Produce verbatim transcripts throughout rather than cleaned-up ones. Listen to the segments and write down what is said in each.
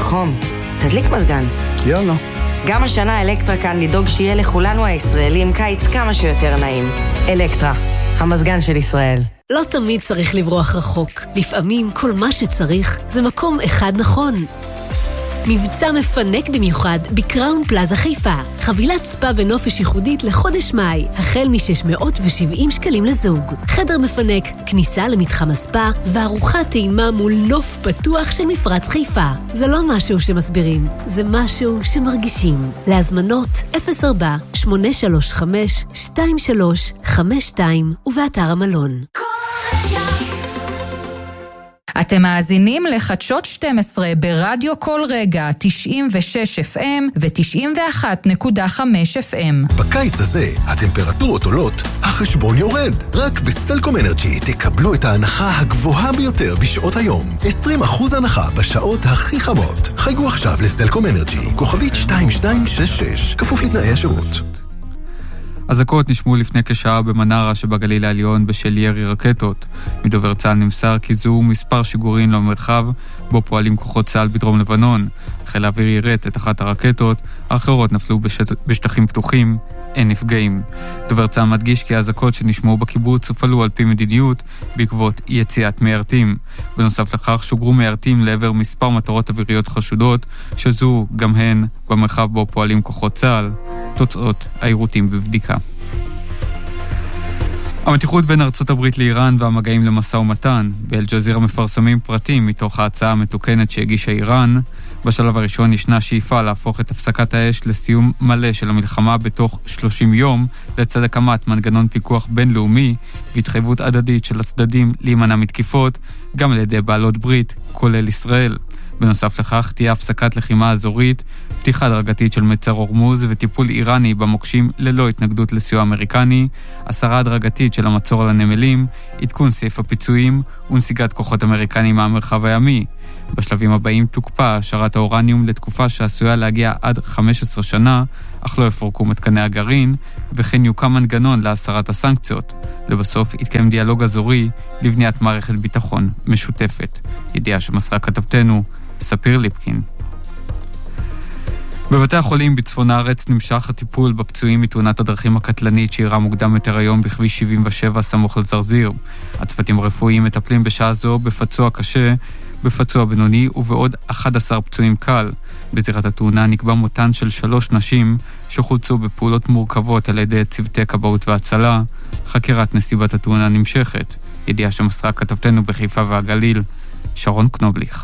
חום, תדליק מזגן. יאללה. גם השנה אלקטרה כאן לדאוג שיהיה לכולנו הישראלים קיץ כמה שיותר נעים. אלקטרה, המזגן של ישראל. לא תמיד צריך לברוח רחוק. לפעמים כל מה שצריך זה מקום אחד נכון. מבצע מפנק במיוחד בקראון פלאזה חיפה. חבילת ספה ונופש ייחודית לחודש מאי, החל מ-שש מאות ושבעים שקלים לזוג. חדר מפנק, כניסה למתחם הספה, וארוחת טעימה מול נוף פתוח של מפרץ חיפה. זה לא משהו שמסבירים, זה משהו שמרגישים. להזמנות אפס ארבע שמונה שלוש חמש שתיים שלוש חמש שתיים ובאתר המלון. אתם מאזינים לחדשות שתים עשרה ברדיו כל רגע תשעים ושש אף אם ו-תשעים ואחת נקודה חמש אף אם. בקיץ הזה הטמפרטורות עולות, החשבון יורד. רק בסלקום אנרג'י תקבלו את ההנחה הגבוהה ביותר בשעות היום. עשרים אחוז הנחה בשעות הכי חמות. חייגו עכשיו לסלקום אנרג'י, כוכבית שתיים שתיים שש שש, כפוף לתנאי השירות. אזעקות נשמעו לפני כשעה במנרה שבגליל העליון בשל ירי רקטות. מדובר צה"ל נמסר כי זוהו מספר שיגורים למרחב בו פועלים כוחות צה"ל בדרום לבנון. חיל האוויר יירט את אחת הרקטות, האחרות נפלו בשט... בשטחים פתוחים, אין נפגעים. דובר צה"ל מדגיש כי האזעקות שנשמעו בקיבוץ הופעלו על פי מדיניות בעקבות יציאת מיירטים. בנוסף לכך שוגרו מיירטים לעבר מספר מטרות אוויריות חשודות שזוהו גם הן במרחב בו פועלים כוחות צה"ל. תוצאות העירותים בבדיקה. המתיחות בין ארצות הברית לאיראן והמגעים למשא ומתן. באל-ג'זירה מפרסמים פרטים מתוך ההצעה המתוקנת שהגישה איראן. בשלב הראשון ישנה שאיפה להפוך את הפסקת האש לסיום מלא של המלחמה בתוך שלושים יום, לצד הקמת מנגנון פיקוח בינלאומי והתחייבות הדדית של הצדדים להימנע מתקיפות, גם על ידי בעלות ברית, כולל ישראל. בנוסף לכך תהיה הפסקת לחימה אזורית, פתיחה דרגתית של מצר הורמוז וטיפול איראני במוקשים ללא התנגדות לסיוע אמריקני, הסרה הדרגתית של המצור על הנמלים, עדכון סעיף הפיצויים ונסיגת כוחות אמריקנים מהמרחב הימי. בשלבים הבאים תוקפא השארת האורניום לתקופה שעשויה להגיע עד חמש עשרה שנה, אך לא יפורקו מתקני הגרעין, וכן יוקם מנגנון להסרת הסנקציות. לבסוף יתקיים דיאלוג אזורי לבניית מערכת ביטחון משותפת. ידיעה שמסרה כתבתנו ספיר ליפקין. בבתי החולים בצפון הארץ נמשך הטיפול בפצועים מתאונת הדרכים הקטלנית שאירעה מוקדם יותר היום בכביש שבעים ושבע סמוך לזרזיר. הצוותים הרפואיים מטפלים בשעה זו בפצוע קשה, בפצוע בינוני ובעוד אחד עשר פצועים קל. בזירת התאונה נקבע מותן של שלוש נשים שחולצו בפעולות מורכבות על ידי צוותי כבאות והצלה. חקירת נסיבת התאונה נמשכת. ידיעה שמסרה כתבתנו בחיפה והגליל, שרון קנובליך.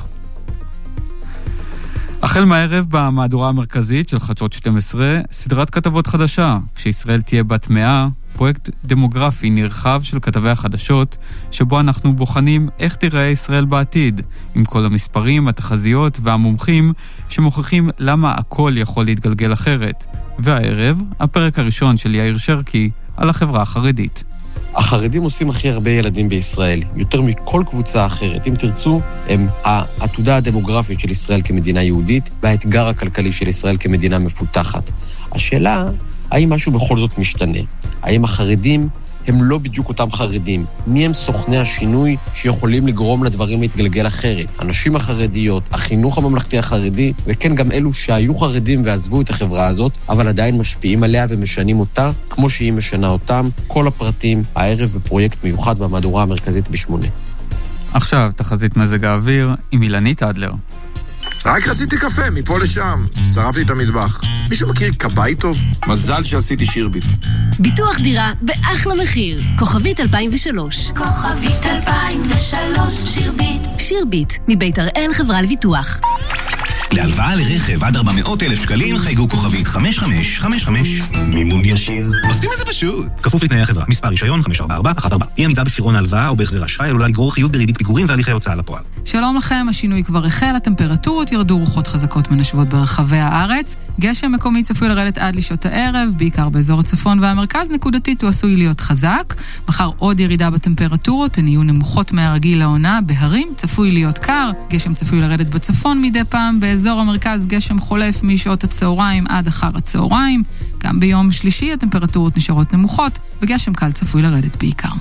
החל מהערב במהדורה המרכזית של חדשות שתים עשרה, סדרת כתבות חדשה, כשישראל תהיה בת מאה, פרויקט דמוגרפי נרחב של כתבי החדשות, שבו אנחנו בוחנים איך תיראה ישראל בעתיד, עם כל המספרים, התחזיות והמומחים שמוכיחים למה הכל יכול להתגלגל אחרת. והערב, הפרק הראשון של יאיר שרקי על החברה החרדית. החרדים עושים הכי הרבה ילדים בישראל, יותר מכל קבוצה אחרת. אם תרצו, הם העתודה הדמוגרפית של ישראל כמדינה יהודית, והאתגר הכלכלי של ישראל כמדינה מפותחת. השאלה, האם משהו בכל זאת משתנה? האם החרדים הם לא בדיוק אותם חרדים? מי הם סוכני השינוי שיכולים לגרום לדברים להתגלגל אחרת? הנשים החרדיות, החינוך הממלכתי החרדי, וכן גם אלו שהיו חרדים ועזבו את החברה הזאת, אבל עדיין משפיעים עליה ומשנים אותה, כמו שהיא משנה אותם. כל הפרטים הערב בפרויקט מיוחד במהדורה המרכזית בשמונה. עכשיו תחזית מזג האוויר עם אילנית אדלר. רק רציתי קפה, מפה לשם. שרפתי את המטבח. מישהו מכיר קבאי טוב? מזל שעשיתי שירביט. ביטוח דירה באחלה מחיר. כוכבית אלפיים ושלוש. כוכבית אלפיים ושלוש, שירביט. שירביט, מבית הראל חברה לביטוח. להלוואה לרכב עד ארבע מאות אלף שקלים חייגו כוכבית חמש חמש חמש חמש. מימון ישיר. עושים את זה פשוט. כפוף לתנאי החברה. מספר רישיון חמש ארבע ארבע אחת ארבע. אי עמידה בפירעון ההלוואה או בהחזר אשראי עלולה לגרור חיוב בריבית פיגורים והליכי הוצאה לפועל. שלום לכם, השינוי כבר החל, הטמפרטורות ירדו, רוחות חזקות מנשבות ברחבי הארץ. גשם מקומי צפוי לרדת עד לשעות הערב, בעיקר באזור הצפון והמרכז. נקודתית הוא עשוי להיות חזק. מחר עוד ירידה בטמפרטורות, הן יהיו נמוכות מהרגיל לעונה. בהרים צפוי להיות קר, גשם צפוי לרדת בצפון מדי פעם. באזור המרכז גשם חולף משעות הצהריים עד אחר הצהריים. גם ביום שלישי הטמפרטורות נשארות נמוכות, וגשם קל צפוי לרדת בעיקר.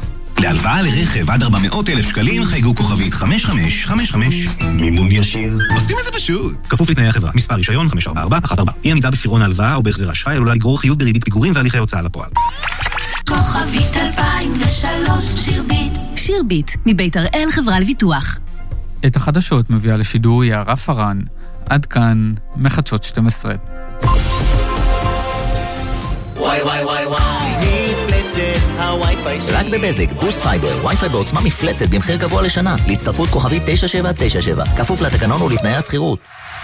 להלוואה לרכב עד ארבע מאות אלף שקלים חייגו כוכבית חמש חמש חמש חמש. מימון ישיר. עושים את זה פשוט. כפוף לתנאי החברה. מספר רישיון חמש ארבע ארבע אחת ארבע. אי עמידה בפירעון ההלוואה או בהחזר אשראי עלולה לגרור חיוב בריבית פיגורים והליכי הוצאה לפועל. כוכבית אלפיים ושלוש שירביט. שירביט, מבית הראל חברה לביטוח. את החדשות מביאה לשידור יערה פרן. עד כאן מחדשות שתים עשרה. וואי וואי וואי וואי, מפלצת הווי-פיי שלי. רק בבזק, בוסט פייבר, וי-פיי בעוצמה מפלצת במחיר קבוע לשנה. להצטרפות כוכבית תשע שבע תשע שבע. כפוף לתקנון ולתנאי הסחירות.